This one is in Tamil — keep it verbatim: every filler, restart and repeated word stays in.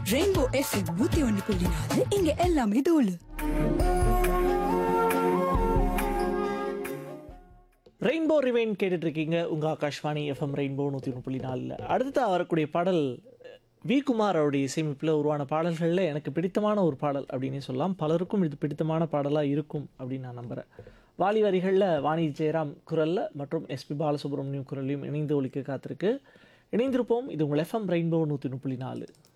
ரெயின்போ எஃப்எம் நூத்தி ஒன்று புள்ளி நாலு இங்க எல்லாமே தோலு. ரெயின்போ ரிவைன் கேட்டுட்டு இருக்கீங்க உங்கள் ஆகாஷ்வாணி எஃப்எம் ரெயின்போ நூற்றி ஒன்று புள்ளி நாலில். அடுத்ததாக வரக்கூடிய பாடல் வி குமார் அவருடைய இசையமைப்பில் உருவான பாடல்களில் எனக்கு பிடித்தமான ஒரு பாடல் அப்படின்னே சொல்லலாம். பலருக்கும் இது பிடித்தமான பாடலாக இருக்கும் அப்படின்னு நான் நம்புகிறேன். வாலி வரிகளில் வாணி ஜெயராம் குரலில் மற்றும் எஸ்பி பாலசுப்ரமணியம் குரலையும் இணைந்து ஒலிக்க காத்திருக்கு. இணைந்திருப்போம். இது உங்கள் எஃப்எம் ரெயின்போ நூற்றி ஒன்று புள்ளி நாலு.